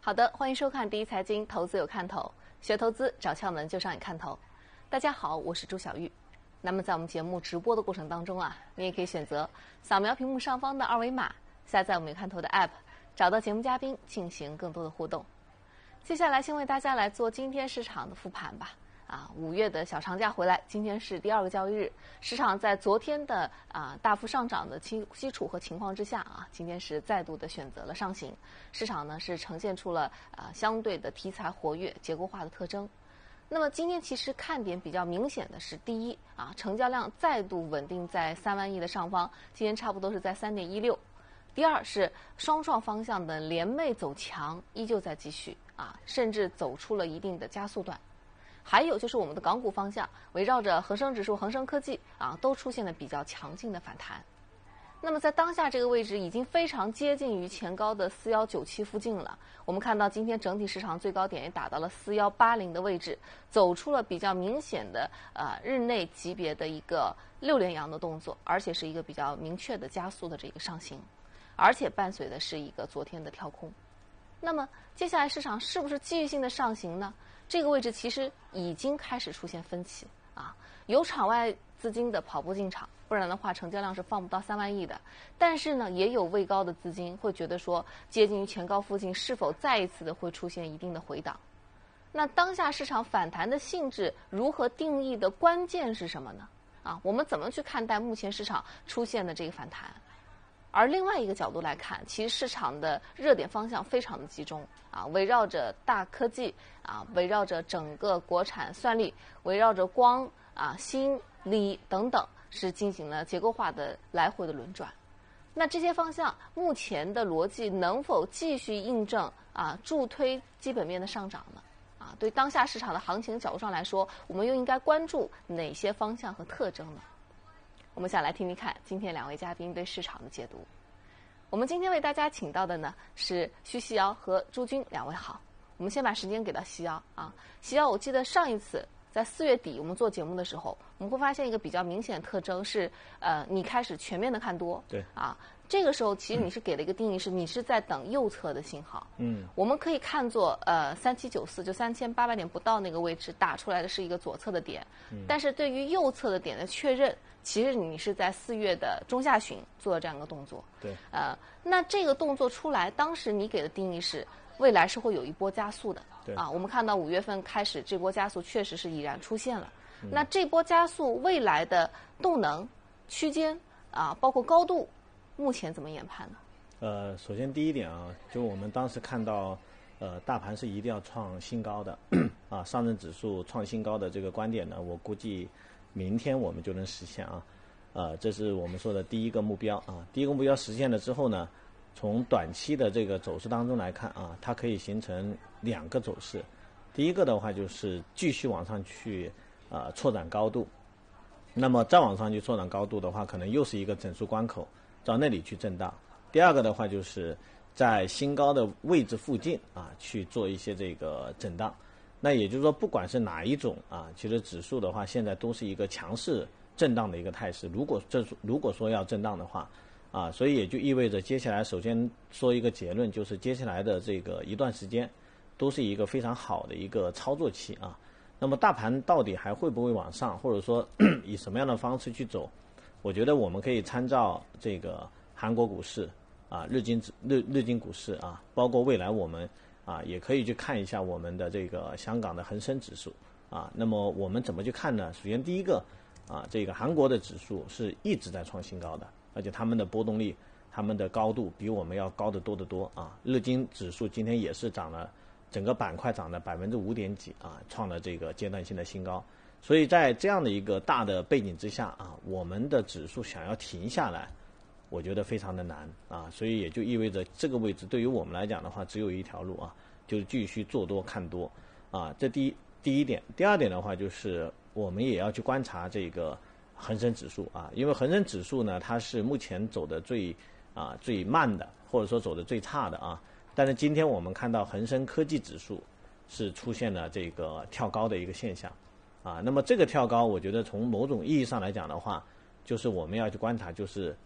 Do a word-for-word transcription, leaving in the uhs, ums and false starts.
好的，欢迎收看第一财经投资有看头，学投资找窍门就上眼看头。大家好，我是朱小玉。那么在我们节目直播的过程当中啊，你也可以选择扫描屏幕上方的二维码，下载我们有看头的 App， 找到节目嘉宾进行更多的互动。接下来先为大家来做今天市场的复盘吧。啊，五月的小长假回来，今天是第二个交易日，市场在昨天的啊大幅上涨的基基础和情况之下啊，今天是再度的选择了上行，市场呢是呈现出了啊相对的题材活跃、结构化的特征。那么今天其实看点比较明显的是，第一啊，成交量再度稳定在三万亿的上方，今天差不多是在三点一六。第二是双创方向的联袂走强依旧在继续啊，甚至走出了一定的加速段。还有就是我们的港股方向，围绕着恒生指数、恒生科技啊，都出现了比较强劲的反弹。那么在当下这个位置已经非常接近于前高的四一九七附近了。我们看到今天整体市场最高点也达到了四一八零的位置，走出了比较明显的呃日内级别的一个六连阳的动作，而且是一个比较明确的加速的这个上行，而且伴随的是一个昨天的跳空。那么接下来市场是不是继续性的上行呢？这个位置其实已经开始出现分歧啊，有场外资金的跑步进场，不然的话成交量是放不到三万亿的。但是呢，也有位高的资金会觉得说，接近于前高附近是否再一次的会出现一定的回档？那当下市场反弹的性质如何定义的关键是什么呢？啊，我们怎么去看待目前市场出现的这个反弹？而另外一个角度来看，其实市场的热点方向非常的集中啊，围绕着大科技啊，围绕着整个国产算力，围绕着光啊、锌、锂等等，是进行了结构化的来回的轮转。那这些方向目前的逻辑能否继续印证啊，助推基本面的上涨呢？啊，对当下市场的行情角度上来说，我们又应该关注哪些方向和特征呢？我们想来听听看今天两位嘉宾对市场的解读。我们今天为大家请到的呢是徐习尧和朱军两位好。我们先把时间给到习尧啊，习尧，我记得上一次在四月底我们做节目的时候，我们会发现一个比较明显的特征是，呃，你开始全面的看多， 对啊，这个时候其实你是给了一个定义，是你是在等右侧的信号， 嗯， 我们可以看作呃三七九四就三千八百点不到那个位置打出来的是一个左侧的点，嗯，但是对于右侧的点的确认，其实你是在四月的中下旬做了这样一个动作， 对， 呃，那这个动作出来，当时你给的定义是未来是会有一波加速的， 对啊，我们看到五月份开始这波加速确实是已然出现了，嗯，那这波加速未来的动能区间啊，包括高度，目前怎么研判呢？ 呃，首先第一点啊，就我们当时看到，呃，大盘是一定要创新高的，啊，上证指数创新高的这个观点呢，我估计明天我们就能实现啊，呃，这是我们说的第一个目标啊。第一个目标实现了之后呢，从短期的这个走势当中来看啊，它可以形成两个走势。第一个的话就是继续往上去啊、呃、拓展高度，那么再往上去拓展高度的话，可能又是一个整数关口，到那里去震荡。第二个的话就是在新高的位置附近啊去做一些这个震荡。那也就是说，不管是哪一种啊，其实指数的话，现在都是一个强势震荡的一个态势。如果这如果说要震荡的话，啊，所以也就意味着接下来首先说一个结论，就是接下来的这个一段时间，都是一个非常好的一个操作期啊。那么大盘到底还会不会往上，或者说以什么样的方式去走？我觉得我们可以参照这个韩国股市啊、日经日日经股市啊，包括未来我们。啊，也可以去看一下我们的这个香港的恒生指数啊。那么我们怎么去看呢？首先第一个啊，这个韩国的指数是一直在创新高的，而且他们的波动率、他们的高度比我们要高得多得多啊。日经指数今天也是涨了，整个板块涨了百分之五点几啊，创了这个阶段性的新高。所以在这样的一个大的背景之下啊，我们的指数想要停下来，我觉得非常的难啊，所以也就意味着这个位置对于我们来讲的话，只有一条路啊，就是继续做多看多啊。这第一第一点，第二点的话就是我们也要去观察这个恒生指数啊，因为恒生指数呢，它是目前走的最啊最慢的，或者说走的最差的啊。但是今天我们看到恒生科技指数是出现了这个跳高的一个现象啊。那么这个跳高，我觉得从某种意义上来讲的话，就是我们要去观察，就是